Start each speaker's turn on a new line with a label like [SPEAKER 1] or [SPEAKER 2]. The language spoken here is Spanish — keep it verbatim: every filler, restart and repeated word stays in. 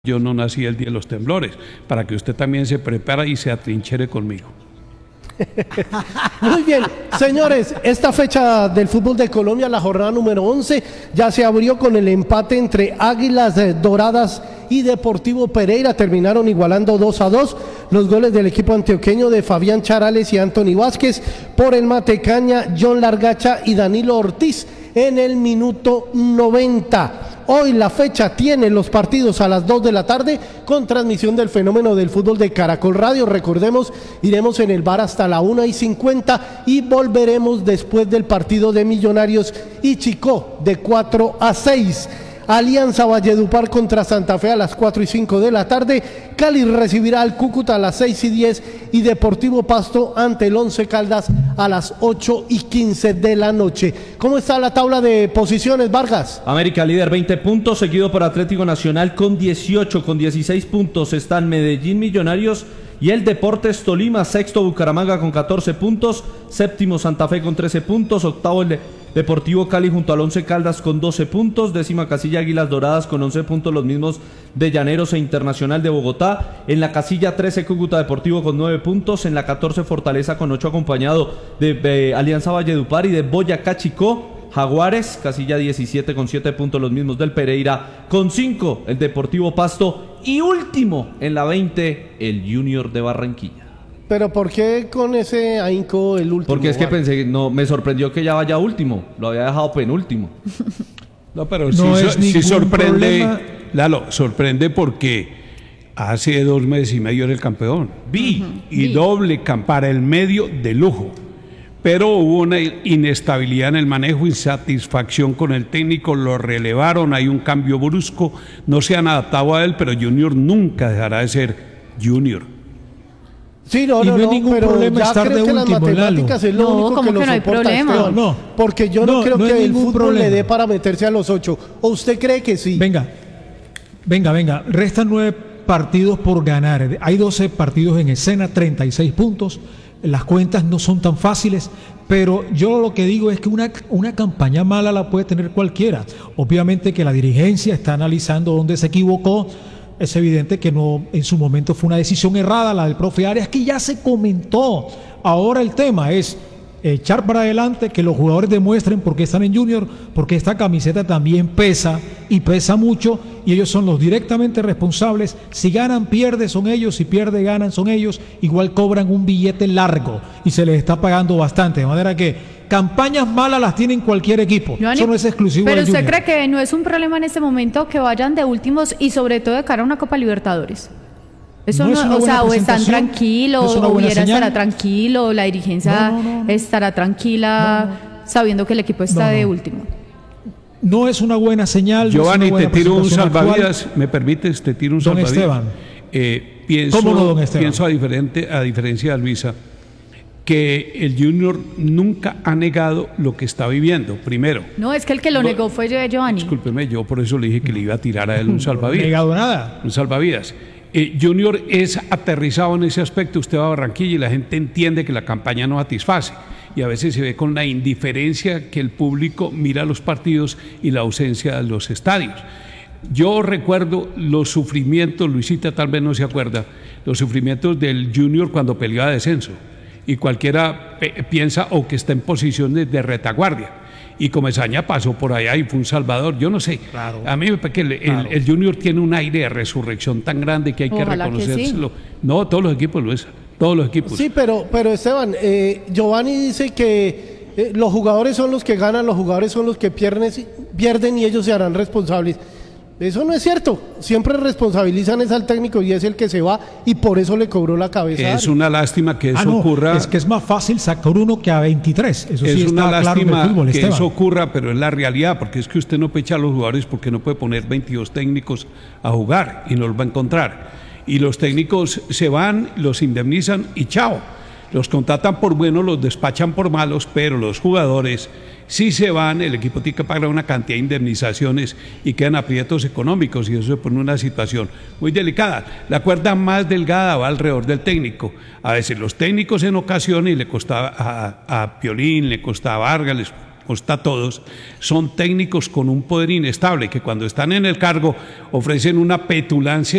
[SPEAKER 1] Yo no nací el día de los temblores, para que usted también se prepare y se atrinchere conmigo.
[SPEAKER 2] Muy bien, señores, esta fecha del fútbol de Colombia, la jornada número once, ya se abrió con el empate entre Águilas Doradas y Deportivo Pereira. Terminaron igualando dos a dos. Los goles del equipo antioqueño de Fabián Charales y Anthony Vázquez, por el Matecaña, John Largacha y Danilo Ortiz en el minuto noventa. Hoy la fecha tiene los partidos a las dos de la tarde con transmisión del Fenómeno del Fútbol de Caracol Radio. Recordemos, iremos en el bar hasta la una y cincuenta y volveremos después del partido de Millonarios y Chicó de cuatro a seis. Alianza Valledupar contra Santa Fe a las cuatro y cinco de la tarde. Cali recibirá al Cúcuta a las seis y diez y Deportivo Pasto ante el Once Caldas a las ocho y quince de la noche. ¿Cómo está la tabla de posiciones, Vargas?
[SPEAKER 3] América líder veinte puntos, seguido por Atlético Nacional con dieciocho, con dieciséis puntos están Medellín, Millonarios y el Deportes Tolima. Sexto Bucaramanga con catorce puntos, séptimo Santa Fe con trece puntos, octavo el de Deportivo Cali junto al Once Caldas con doce puntos, décima casilla Águilas Doradas con once puntos, los mismos de Llaneros e Internacional de Bogotá. En la casilla trece Cúcuta Deportivo con nueve puntos, en la catorce Fortaleza con ocho acompañado de, de Alianza Valledupar y de Boyacá Chicó. Jaguares, casilla diecisiete con siete puntos, los mismos del Pereira con cinco, el Deportivo Pasto y último en la veinte el Junior de Barranquilla.
[SPEAKER 2] Pero ¿por qué con ese ahínco el último?
[SPEAKER 3] Porque es que pensé, no, me sorprendió que ya vaya último, lo había dejado penúltimo.
[SPEAKER 1] No, pero
[SPEAKER 4] no
[SPEAKER 1] sí,
[SPEAKER 4] es
[SPEAKER 1] sí sorprende,
[SPEAKER 4] problema.
[SPEAKER 1] Lalo, sorprende porque hace dos meses y medio era el campeón.
[SPEAKER 3] Vi.
[SPEAKER 1] Uh-huh. Y Vi. doble para el medio de lujo. Pero hubo una inestabilidad en el manejo, insatisfacción con el técnico, lo relevaron, hay un cambio brusco, no se han adaptado a él, pero Junior nunca dejará de ser Junior.
[SPEAKER 2] Sí, no,
[SPEAKER 4] y
[SPEAKER 2] no,
[SPEAKER 4] no hay
[SPEAKER 2] no,
[SPEAKER 4] ningún
[SPEAKER 2] pero
[SPEAKER 4] problema
[SPEAKER 2] ya
[SPEAKER 4] estar
[SPEAKER 2] creo
[SPEAKER 4] de
[SPEAKER 2] que
[SPEAKER 4] último,
[SPEAKER 2] las matemáticas
[SPEAKER 4] Lalo.
[SPEAKER 2] es lo
[SPEAKER 5] No,
[SPEAKER 2] único
[SPEAKER 5] ¿cómo
[SPEAKER 2] que,
[SPEAKER 5] que
[SPEAKER 2] lo
[SPEAKER 5] no hay
[SPEAKER 2] soporta
[SPEAKER 5] problema?
[SPEAKER 2] Esteban,
[SPEAKER 4] No, no.
[SPEAKER 2] Porque yo no,
[SPEAKER 4] No,
[SPEAKER 2] creo
[SPEAKER 4] no hay
[SPEAKER 2] que el
[SPEAKER 4] ningún
[SPEAKER 2] fútbol
[SPEAKER 4] problema.
[SPEAKER 2] le dé para meterse a los ocho. ¿O usted cree que sí?
[SPEAKER 4] Venga, venga, venga. Restan nueve partidos por ganar. Hay doce partidos en escena, treinta y seis puntos. Las cuentas no son tan fáciles, pero yo lo que digo es que una, una campaña mala la puede tener cualquiera. Obviamente que la dirigencia está analizando dónde se equivocó. Es evidente que no, en su momento fue una decisión errada la del profe Arias, que ya se comentó. Ahora el tema es echar para adelante, que los jugadores demuestren por qué están en Junior, porque esta camiseta también pesa y pesa mucho y ellos son los directamente responsables. Si ganan, pierde, son ellos, si pierde, ganan, son ellos. Igual cobran un billete largo y se les está pagando bastante, de manera que campañas malas las tienen cualquier equipo.
[SPEAKER 5] Johnny,
[SPEAKER 4] eso no es exclusivo
[SPEAKER 5] pero
[SPEAKER 4] del
[SPEAKER 5] usted
[SPEAKER 4] Junior.
[SPEAKER 5] cree que no es un problema en este momento que vayan de últimos y sobre todo de cara a una Copa Libertadores. Eso
[SPEAKER 4] No
[SPEAKER 5] no,
[SPEAKER 4] es una
[SPEAKER 5] o
[SPEAKER 4] buena
[SPEAKER 5] sea, o están
[SPEAKER 4] presentación,
[SPEAKER 5] tranquilos,
[SPEAKER 4] es una
[SPEAKER 5] o
[SPEAKER 4] buena
[SPEAKER 5] Viera
[SPEAKER 4] señal.
[SPEAKER 5] estará tranquilo, la dirigencia
[SPEAKER 4] No, no, no.
[SPEAKER 5] estará tranquila
[SPEAKER 4] No, no.
[SPEAKER 5] sabiendo que el equipo está
[SPEAKER 4] No, no.
[SPEAKER 5] de último.
[SPEAKER 4] No es una buena señal.
[SPEAKER 1] Giovanni,
[SPEAKER 4] no es una
[SPEAKER 1] te
[SPEAKER 4] buena
[SPEAKER 1] tiro un
[SPEAKER 4] presentación
[SPEAKER 1] salvavidas,
[SPEAKER 4] actual.
[SPEAKER 1] ¿me permites? Te tiro un
[SPEAKER 4] Don
[SPEAKER 1] salvavidas.
[SPEAKER 4] Esteban.
[SPEAKER 1] Eh, pienso,
[SPEAKER 4] ¿Cómo no, don Esteban?
[SPEAKER 1] Pienso a, diferente, a diferencia de Luisa, que el Junior nunca ha negado lo que está viviendo, primero.
[SPEAKER 5] No, es que el que lo
[SPEAKER 1] No,
[SPEAKER 5] negó fue Giovanni.
[SPEAKER 1] Discúlpeme, yo por eso le dije que le iba a tirar a él un salvavidas.
[SPEAKER 4] No he negado nada.
[SPEAKER 1] Un salvavidas. Eh, Junior es aterrizado en ese aspecto. Usted va a Barranquilla y la gente entiende que la campaña no satisface. Y a veces se ve con la indiferencia que el público mira los partidos y la ausencia de los estadios. Yo recuerdo los sufrimientos, Luisita tal vez no se acuerda, los sufrimientos del Junior cuando peleó a descenso. Y cualquiera pe- piensa o que está en posición de, de retaguardia. Y Comesaña pasó por allá y fue un salvador, yo no sé.
[SPEAKER 4] Claro.
[SPEAKER 1] A mí me parece que el,
[SPEAKER 4] Claro.
[SPEAKER 1] el, el Junior tiene un aire de resurrección tan grande que hay que
[SPEAKER 5] Ojalá que
[SPEAKER 1] reconocérselo.
[SPEAKER 5] sí.
[SPEAKER 1] No, todos los equipos, Luis, todos los equipos.
[SPEAKER 2] Sí, pero, pero Esteban, eh, Giovanni dice que eh, los jugadores son los que ganan, los jugadores son los que pierden, pierden y ellos se harán responsables. Eso no es cierto. Siempre responsabilizan es al técnico y es el que se va y por eso le cobró la cabeza.
[SPEAKER 1] Es una lástima que eso
[SPEAKER 4] Ah, no,
[SPEAKER 1] ocurra.
[SPEAKER 4] es que es más fácil sacar uno que a veintitrés. Eso
[SPEAKER 1] Es
[SPEAKER 4] sí
[SPEAKER 1] una
[SPEAKER 4] está claro en
[SPEAKER 1] lástima
[SPEAKER 4] el fútbol,
[SPEAKER 1] que
[SPEAKER 4] Esteban.
[SPEAKER 1] eso ocurra, pero es la realidad, porque es que usted no puede echar a los jugadores porque no puede poner veintidós técnicos a jugar y no los va a encontrar. Y los técnicos se van, los indemnizan y chao. Los contratan por buenos, los despachan por malos, pero los jugadores, si se van, el equipo tiene que pagar una cantidad de indemnizaciones y quedan aprietos económicos y eso se pone en una situación muy delicada. La cuerda más delgada va alrededor del técnico. A veces los técnicos en ocasiones, y le costaba a, a Piolín, le costaba a Vargas, les consta a todos, son técnicos con un poder inestable, que cuando están en el cargo ofrecen una petulancia